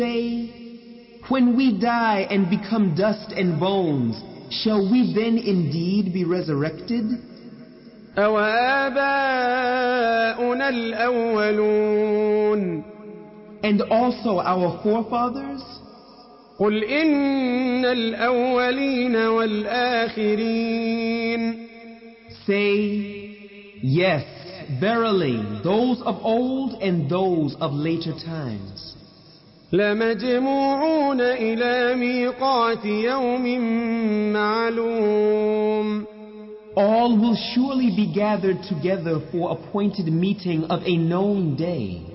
Say, when we die and become dust and bones, shall we then indeed be resurrected? أَوَآبَاؤُنَا الْأَوَّلُونَ And also our forefathers? قُلْ إِنَّ الْأَوَّلِينَ وَالْآخِرِينَ Say, yes, verily, those of old and those of later times. لَمَجْمُوعُونَ إِلَى مِيقَاتِ يَوْمٍ مَّعْلُومٍ All will surely be gathered together for appointed meeting of a known day.